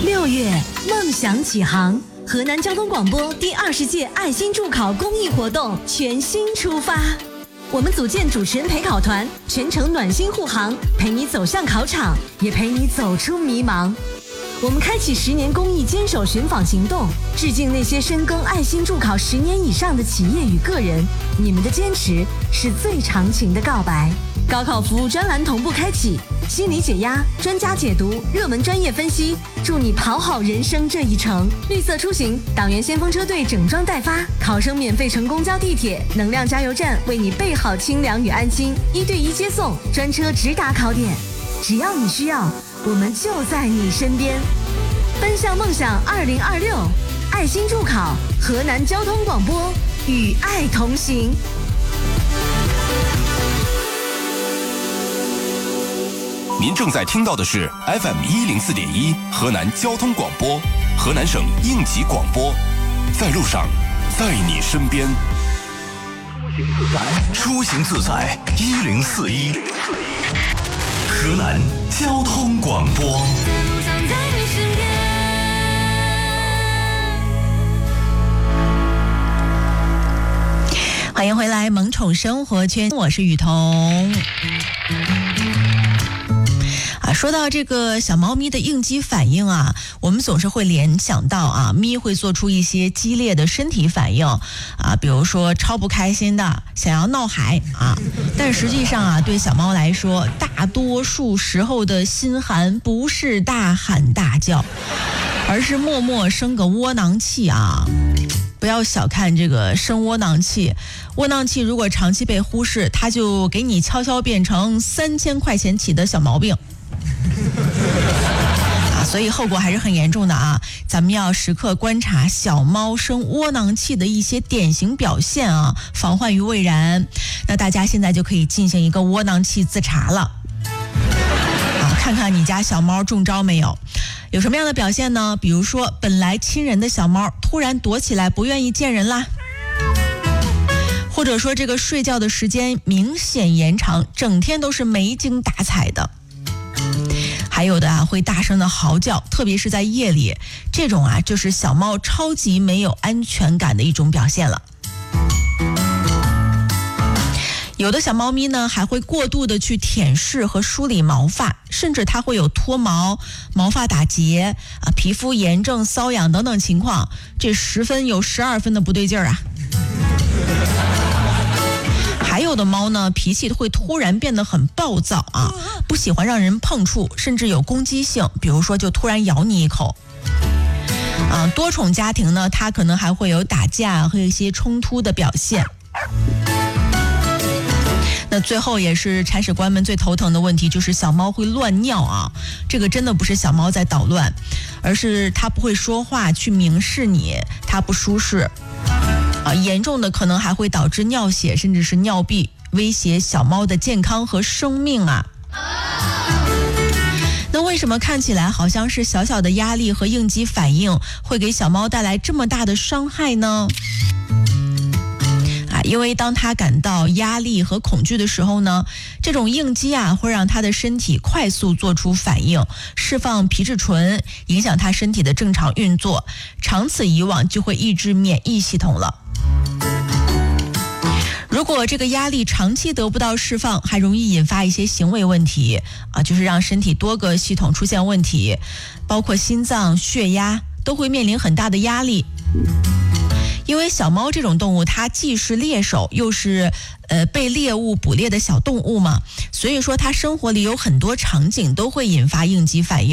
6月，梦想启航，河南交通广播第20届爱心助考公益活动全新出发。我们组建主持人陪考团，全程暖心护航，陪你走向考场，也陪你走出迷茫。我们开启10年公益坚守寻访行动，致敬那些深耕爱心助考10年以上的企业与个人，你们的坚持是最长情的告白。高考服务专栏同步开启，心理解压、专家解读、热门专业分析，助你跑好人生这一程。绿色出行，党员先锋车队整装待发，考生免费乘公交地铁，能量加油站为你备好清凉与安心，1对1接送，专车直达考点。只要你需要，我们就在你身边。奔向梦想2026，爱心助考，河南交通广播与爱同行。 您正在听到的是 FM104.1 河南交通广播，河南省应急广播，在路上，在你身边。 出行自在1041，河南交通广播。 欢迎回来，萌宠生活圈，我是雨桐。说到这个小猫咪的应激反应啊，我们总是会联想到啊，咪会做出一些激烈的身体反应啊，比如说超不开心的，想要闹海啊。但实际上啊，对小猫来说，大多数时候的心寒不是大喊大叫，而是默默生个窝囊气啊。不要小看这个生窝囊气，窝囊气如果长期被忽视，它就给你悄悄变成3000块钱起的小毛病。所以后果还是很严重的啊！咱们要时刻观察小猫生窝囊气的一些典型表现啊，防患于未然。那大家现在就可以进行一个窝囊气自查了啊，看看你家小猫中招没有？有什么样的表现呢？比如说，本来亲人的小猫突然躲起来，不愿意见人啦。或者说，这个睡觉的时间明显延长，整天都是没精打采的。还有的啊，会大声的嚎叫，特别是在夜里，这种啊就是小猫超级没有安全感的一种表现了。有的小猫咪呢，还会过度的去舔舐和梳理毛发，甚至它会有脱毛、毛发打结啊、皮肤炎症、瘙痒等等情况，这10分有12分的不对劲儿啊。还有的猫呢，脾气会突然变得很暴躁啊，不喜欢让人碰触，甚至有攻击性，比如说就突然咬你一口。多宠家庭呢，它可能还会有打架和一些冲突的表现。那最后也是铲屎官们最头疼的问题，就是小猫会乱尿啊。这个真的不是小猫在捣乱，而是它不会说话去明示你它不舒适。严重的可能还会导致尿血，甚至是尿闭，威胁小猫的健康和生命啊。那为什么看起来好像是小小的压力和应激反应会给小猫带来这么大的伤害呢？因为当它感到压力和恐惧的时候呢，这种应激啊会让它的身体快速做出反应，释放皮质醇，影响它身体的正常运作，长此以往就会抑制免疫系统了。如果这个压力长期得不到释放，还容易引发一些行为问题啊，就是让身体多个系统出现问题，包括心脏、血压都会面临很大的压力。因为小猫这种动物，它既是猎手，又是被猎物捕猎的小动物嘛，所以说它生活里有很多场景都会引发应激反应。